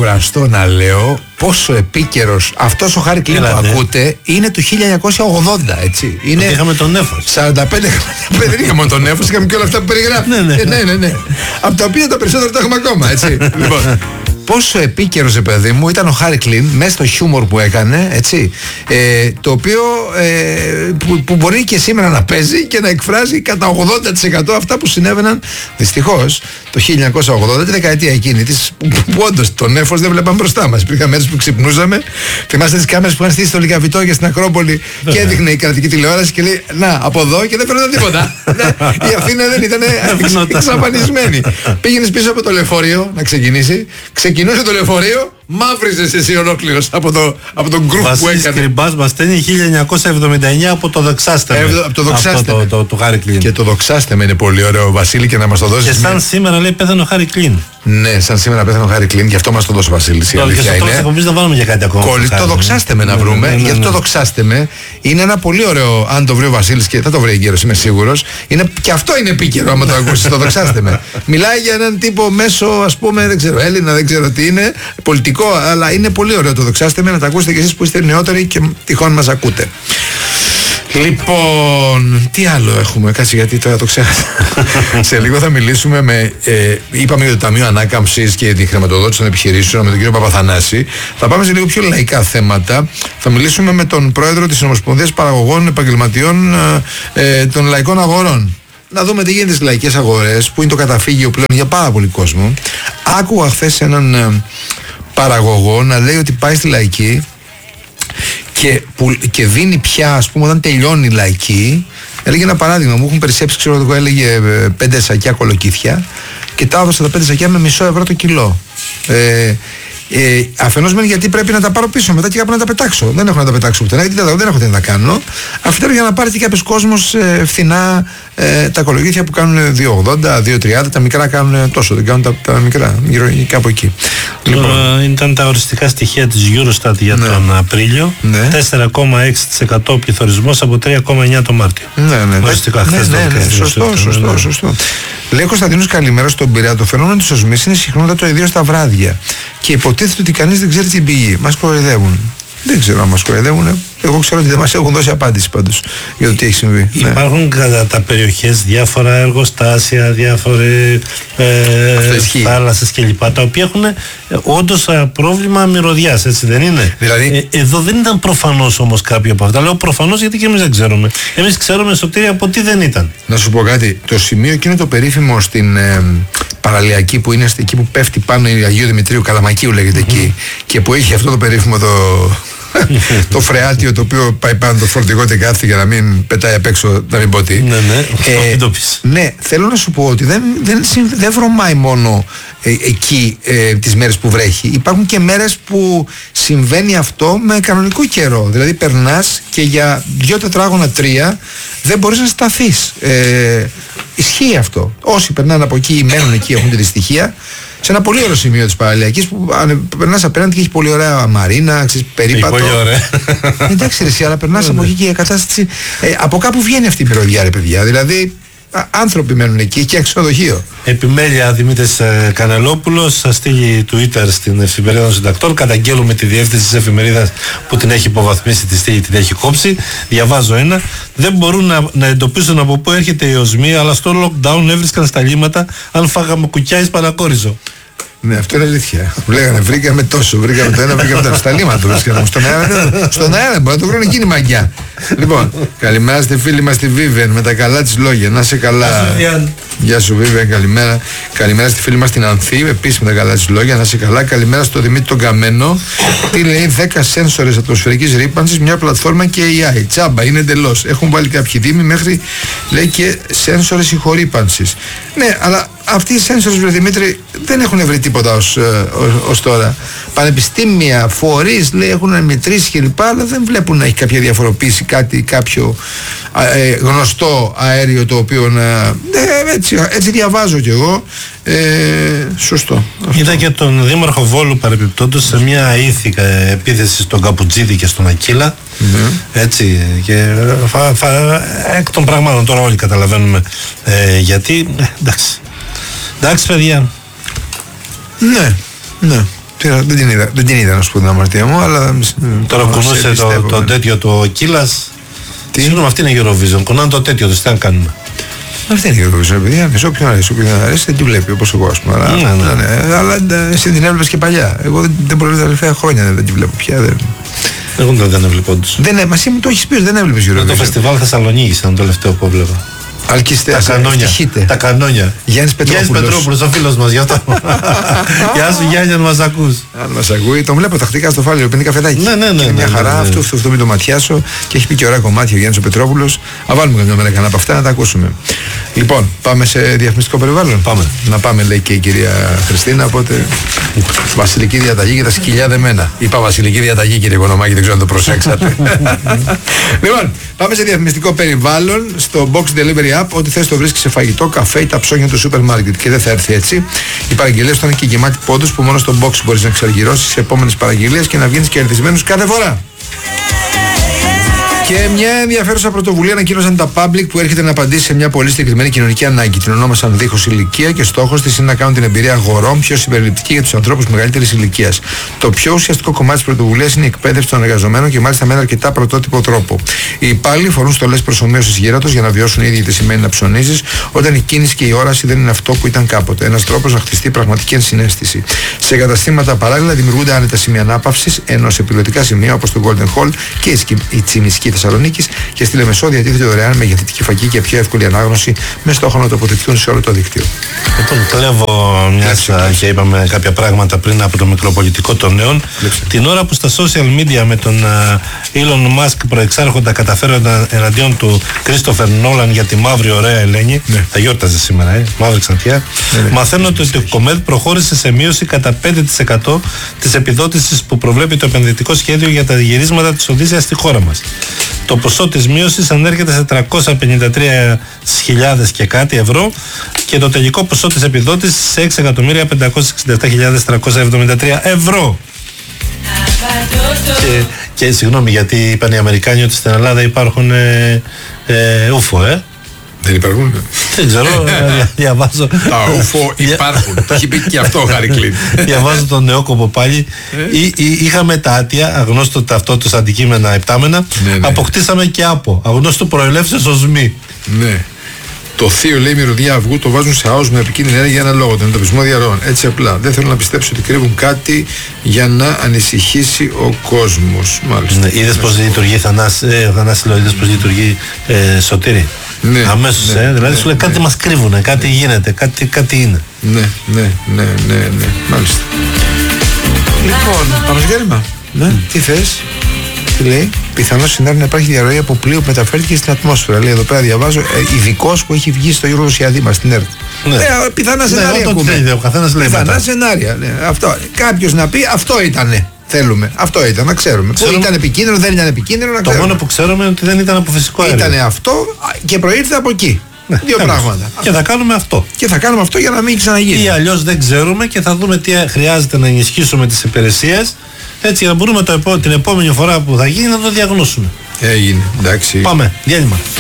κουραστώ να λέω πόσο επίκαιρος αυτός ο Χάρι Κλίν που ακούτε είναι του 1980, έτσι. Είναι είχαμε τον Νέφος. 45 δεν είχαμε τον Νέφος, είχαμε και όλα αυτά που περιγράφει. Ναι. Από τα οποία τα περισσότερα τα έχουμε ακόμα, έτσι. Λοιπόν, πόσο επίκαιρος, παιδί μου, ήταν ο Χάρι Κλίν μέσα στο χιούμορ που έκανε, έτσι, το οποίο που μπορεί και σήμερα να παίζει και να εκφράζει κατά 80% αυτά που συνέβαιναν δυστυχώς το 1980, τη δεκαετία εκείνη της, που όντως τον Νέφος δεν βλέπαμε μπροστά μας. Υπήρχαν μέρες που ξυπνούσαμε, θυμάστε τις κάμερες που είχαν στήσει στο Λικαβιτό στην Ακρόπολη και έδειχνε η κρατική τηλεόραση και λέει να από εδώ και δεν φαίνονταν τίποτα. Η Αθήνα δεν ήταν εξαφανισμένη. Πήγαινες πίσω από το λεωφορείο να ξεκινήσει. Ξεκινούσε το λεωφορείο, μαύριζες εσύ ολόκληρος από τον γκρουπ που έκανε. Βασίλης Κρυμπάς μας στέλνει 1979 από το Δοξάστε με. Από το Δοξάστε με. Το Χάρι Κλίν. Και το Δοξάστε με είναι πολύ ωραίο, Βασίλη, και να μας το δώσεις. Και σαν σήμερα λέει πέθανε ο Χάρι Κλίν. Ναι, σαν σήμερα πέθανε ο Χάρι Κλίν, γι' αυτό μας το δώσει ο Βασίλης. Η αλήθεια είναι. Και στο να βάλουμε για κάτι ακόμα. Το Δοξάστε με να βρούμε, γιατί το Δοξάστε με είναι ένα πολύ ωραίο, αν το βρει ο Βασίλης, και θα το βρει εγκαίρος, είμαι σίγουρος. Και αυτό είναι επίκαιρο, άμα το ακούσεις, το Δοξάστε με. Μιλάει για έναν τύπο μέσο, ας πούμε, δεν ξέρω, Έλληνα, δεν ξέρω τι είναι, πολιτικό, αλλά είναι πολύ ωραίο το Δοξάστε με, να τα ακούσετε κι εσείς που είστε νεότεροι και τυχόν μας ακούτε. Λοιπόν, τι άλλο έχουμε, κάτσε γιατί τώρα το ξέχασα. Σε λίγο θα μιλήσουμε με, είπαμε για το Ταμείο Ανάκαμψης και τη χρηματοδότηση των επιχειρήσεων με τον κύριο Παπαθανάση. Θα πάμε σε λίγο πιο λαϊκά θέματα. Θα μιλήσουμε με τον πρόεδρο της Ομοσπονδίας Παραγωγών Επαγγελματιών των Λαϊκών Αγορών. Να δούμε τι γίνεται στις λαϊκές αγορές, που είναι το καταφύγιο πλέον για πάρα πολύ κόσμο. Άκουγα χθες έναν παραγωγό να λέει ότι πάει στη λαϊκή και δίνει πια, ας πούμε, όταν τελειώνει η λαϊκή. Έλεγε ένα παράδειγμα, μου έχουν περισσέψει, ξέρω εγώ, έλεγε 5 σακιά κολοκύθια και τα έδωσα τα 5 σακιά με €1,5 το κιλό. Αφενός μεν γιατί πρέπει να τα πάρω πίσω μετά και κάπου να τα πετάξω. Δεν έχω να τα πετάξω πουθενά, γιατί δεν έχω τι να τα κάνω. Αφετέρου για να πάρει και κάποιος κόσμος φθηνά τα κολοκύθια που κάνουν 2,80, 2,30, τα μικρά κάνουν τόσο, δεν κάνουν τα μικρά, κάπου εκεί. Λοιπόν, ήταν τα οριστικά στοιχεία της Eurostat για τον Απρίλιο. 4,6% πληθωρισμός από 3,9% το Μάρτιο. Οριστικά χθες. Σωστό. Λέει ο Κωνσταντίνος, καλημέρα στον Πειραιά. Το φαινόμενο της οσμής είναι συχνότατο ιδίως στα βράδια. Και υποτίθεται ότι κανείς δεν ξέρει την πηγή. Μας κοροϊδεύουν. Δεν ξέρω αν μας κοροϊδεύουν. Εγώ ξέρω ότι δεν μας έχουν δώσει απάντηση πάντως για το τι έχει συμβεί. Υπάρχουν κατά τα περιοχές διάφορα εργοστάσια, διάφορες θάλασσες κλπ. Τα οποία έχουν όντως πρόβλημα μυρωδιάς, έτσι δεν είναι? Δηλαδή... εδώ δεν ήταν προφανώς όμως κάποιο από αυτά. Λέω προφανώς γιατί και εμείς δεν ξέρουμε. Εμείς ξέρουμε, Σωτήρη, από τι δεν ήταν. Να σου πω κάτι. Το σημείο εκείνο το περίφημο στην Παραλιακή, που είναι εκεί που πέφτει πάνω η Αγίου Δημητρίου, Καλαμακίου λέγεται εκεί, και που έχει αυτό το περίφημο το φρεάτιο το οποίο πάει πάνω το φορτηγό και κάθεται για να μην πετάει απ' έξω, να μην πω τι. Ναι, θέλω να σου πω ότι δεν βρωμάει μόνο εκεί τις μέρες που βρέχει. Υπάρχουν και μέρες που συμβαίνει αυτό με κανονικό καιρό. Δηλαδή περνάς και για 2 τετράγωνα 3 δεν μπορείς να σταθείς. Ισχύει αυτό. Όσοι περνάνε από εκεί ή μένουν εκεί έχουν τη δυστυχία. Σε ένα πολύ ωραίο σημείο της Παραλιακής που περνάς απέναντι και έχει πολύ ωραία μαρίνα, περίπατο. Πολύ ωραία. Εντάξει, ρε, αλλά περνάς από εκεί και η κατάσταση. Από κάπου βγαίνει αυτή η μυρωδιά, ρε παιδιά. Δηλαδή, άνθρωποι μένουν εκεί και ξενοδοχείο. Επιμέλεια Δημήτρης Κανελόπουλος, θα στείλει Twitter στην Εφημερίδα των Συντακτών. Καταγγέλουμε τη διεύθυνση της εφημερίδας που την έχει υποβαθμίσει, τη στήλη την έχει κόψει. Διαβάζω ένα. Δεν μπορούν να εντοπίσουν από πού έρχεται η οσμή, αλλά στο lockdown έβρισκαν στα λίμματα αν φάγαμε κουκιά εις παρακόριζο. Ναι, αυτό είναι αλήθεια. Μου λέγανε βρήκαμε τόσο, βρήκαμε το ένα, βρήκαμε το άλλο. Στα λίμματα το βρίσκαμε. Στον αέρα μπορεί να το βρουν εκείνη μαγιά. Λοιπόν, καλημέρα στη φίλη μας τη Βίβεν με τα καλά της λόγια. Να είσαι καλά. Γεια σου Βίβεν, καλημέρα. Καλημέρα στη φίλη μας την Ανθή, επίσης με τα καλά της λόγια. Να είσαι καλά. Καλημέρα στο Δημήτρη τον Καμένο. Τι λέει, 10 σένσορες ατμοσφαιρικής ρύπανσης, μια πλατφόρμα και AI. Τσάμπα, είναι εντελώς. Έχουν βάλει κάποιοι δήμοι μέχρι, λέει, και σένσορες ηχορύπανσης. Ναι, αλλά αυτοί οι σένσορες, Δημήτρη, δεν έχουν βρει τίποτα ως τώρα. Πανεπιστήμια, φορείς, λέει, έχουν μετρήσει κλπ. Αλλά δεν βλέπουν να έχει κάποια διαφοροποίηση, κάποιο γνωστό αέριο το οποίο να. Έτσι διαβάζω κι εγώ. Σωστό. Είδα και τον Δήμαρχο Βόλου παρεπιπτόντως σε μια αήθικα επίθεση στον Καπουτζίδη και στον Ακύλα. Έτσι, και εκ των πραγμάτων τώρα όλοι καταλαβαίνουμε γιατί. Εντάξει, παιδιά. Ναι. Δεν την είδα να σου πω την αμαρτία μου, αλλά. Τώρα κουνούσε το τέτοιο το Κύλας. Συγγνώμη, αυτή είναι η Eurovision. Κουνάνε το τέτοιο του, τι να κάνουμε. Αυτή είναι η Eurovision, παιδιά. Όποιον αρέσει, όποιον δεν αρέσει, δεν τη βλέπει όπως εγώ, ας πούμε. Αλλά εσύ την έβλεπες και παλιά. Εγώ δεν προλαβαίνω τα τελευταία χρόνια, δεν τη βλέπω πια. Εγώ δεν έβλεπα όντως. Μαζί μου το έχεις πει, δεν έβλεπες Eurovision. Το φεστιβάλ Θεσσαλονίκης ήταν το τελευταίο που έβλεπα. Αλκιστές, τα κανόνια. Γιάννης Πετρόπουλος, ο φίλος μας, γι' αυτό. Γεια σου Γιάννη, αν μας ακούς. Αν μας ακούει, τον βλέπω τακτικά στο Φάληρο, παίρνει καφεδάκι. Ναι. Μια χαρά, αυτό μην το ματιάσω και έχει πει και ωραία κομμάτια ο Γιάννης ο Πετρόπουλος. Να βάλουμε καμιά μέρα κανένα από αυτά να τα ακούσουμε. Λοιπόν, πάμε σε διαφημιστικό περιβάλλον. Πάμε. Να πάμε, λέει και η κυρία Χριστίνα, οπότε. Βασιλική διαταγή και τα σκυλιά δεμένα. Είπα βασιλική διαταγή, κύριε Οικονομάκη, δεν ξέρω αν το προσέξατε. Λοιπόν, πάμε σε διαφημιστικό περιβάλλον. Στο Box Delivery App, ό,τι θες το βρίσκεις σε φαγητό, καφέ ή τα ψώνια του σούπερ μάρκετ. Και δεν θα έρθει έτσι. Οι παραγγελίες θα είναι και γεμάτη πόντους που μόνο στο Box μπορείς να εξαργυρώσεις σε επόμενες παραγγελίες και να βγαίνεις κερδισμένος κάθε φορά. Και μια ενδιαφέρουσα πρωτοβουλία ανακοίνωσαν τα Public που έρχεται να απαντήσει σε μια πολύ συγκεκριμένη κοινωνική ανάγκη. Την ονόμασαν δίχως ηλικία και στόχος της είναι να κάνουν την εμπειρία αγορών πιο συμπεριληπτική για τους ανθρώπους μεγαλύτερης ηλικίας. Το πιο ουσιαστικό κομμάτι της πρωτοβουλίας είναι η εκπαίδευση των εργαζομένων και μάλιστα με ένα αρκετά πρωτότυπο τρόπο. Οι υπάλληλοι φορούν στολές προσομοίωσης γέρατος για να βιώσουν ήδη τι σημαίνει να ψωνίζεις, όταν η κίνηση και η όραση δεν είναι αυτό που ήταν κάποτε. Ένας τρόπος να χτιστεί πραγματική ενσυναίσθηση. Σε καταστήματα παράλληλα δημιουργούνται άνετα σημεία ανάπαυσης, ενώ σε πιλωτικά σημεία όπως το Golden Hall και η Τσιμισκή Θεσσαλονίκης και στη Λεμεσό διατίθεται δωρεάν με γιατρική φακή και πιο εύκολη ανάγνωση με στόχο να τοποθετηθούν σε όλο το δίκτυο. Λοιπόν, κλέβω και είπαμε κάποια πράγματα πριν από το μικροπολιτικό των νέων. Την ώρα που στα social media με τον Elon Musk προεξάρχοντα καταφέρονταν εναντίον του Christopher Nolan για τη μαύρη ωραία Ελένη. Τα γιόρταζε σήμερα, μαύρη ξανθιά. Μαθαίνω ότι το Κομέτ προχώρησε σε μείωση κατά 5% της επιδότησης που προβλέπει το επενδυτικό σχέδιο για τα γυρίσματα της Οδύσσειας στη χώρα μας. Το ποσό της μείωσης ανέρχεται σε 353.000 και κάτι ευρώ και το τελικό ποσό της επιδότησης σε 6.567.373 ευρώ. Και συγγνώμη, γιατί είπαν οι Αμερικάνοι ότι στην Ελλάδα υπάρχουν ούφο, Δεν υπάρχουν. Δεν ξέρω, διαβάζω. Τα ούφο υπάρχουν. Το έχει πει και αυτό ο Χάρη Κλίν. Διαβάζω τον Νεόκοπο πάλι. Είχαμε τα άτια, αγνώστο ταυτότητας αντικείμενα επτάμενα. Αποκτήσαμε και άπο. Αγνώστο προελεύσεως ως μη. Ναι. Το θείο, λέει, μυρωδιά αυγού το βάζουν σε άος με επικίνδυνη ενέργεια για ένα λόγο, τον εντοπισμό διαρροών. Έτσι απλά. Δεν θέλω να πιστέψω ότι κρύβουν κάτι για να ανησυχήσει ο κόσμος. Μάλιστα. Είδες πως λειτουργεί Θανάση, είδες πως λειτουργεί Σωτήρη. Ναι, αμέσως, δηλαδή σου λέει κάτι μας κρύβουνε, κάτι γίνεται, κάτι είναι. Ναι, μάλιστα. Λοιπόν, πάμε στο διάλειμμα. Τι θες, τι λέει? Πιθανώς συνάδει να υπάρχει διαρροή από πλοίο που μεταφέρθηκε στην ατμόσφαιρα. Λέει εδώ πέρα, διαβάζω, ειδικός που έχει βγει στο Eurosiadí μας στην ΕΡΤ. Πιθανά σενάρια ακούμε. Ο καθένας λέει πιθανά σενάρια. Αυτό. Κάποιος να πει αυτό ήτανε. Θέλουμε. Αυτό ήταν, να ξέρουμε. Που ήταν επικίνδυνο, δεν ήταν επικίνδυνο, να ξέρουμε. Το μόνο που ξέρουμε είναι ότι δεν ήταν από φυσικό αέριο. Ήτανε αυτό και προήρθε από εκεί. Δύο πράγματα. Και θα κάνουμε αυτό. Και θα κάνουμε αυτό για να μην ξαναγίνει. Ή αλλιώς δεν ξέρουμε και θα δούμε τι χρειάζεται να ενισχύσουμε τις υπηρεσίες. Έτσι για να μπορούμε την επόμενη φορά που θα γίνει να το διαγνώσουμε. Έγινε. Εντάξει. Πάμε. Διάλειμμα.